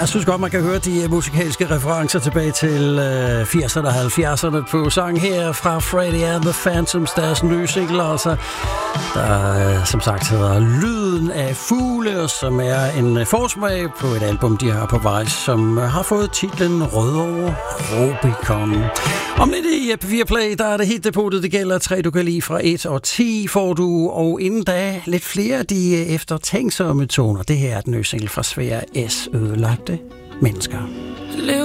Jeg synes godt, man kan høre de musikalske referencer tilbage til 80'erne og 70'erne på sang her fra Freddie and the Phantoms, deres nye single, altså, der som sagt hedder Lyden af fugle, som er en forsmag på et album, de har på vej, som har fået titlen Rødovre Rubicon. Om lidt i P4 Play, der er det helt depotet, det gælder 3, du kan lide fra 1 og 10 får du, og inden da lidt flere af de eftertænksomme toner. Det her er den nye single fra Svea S. Ødelagte mennesker.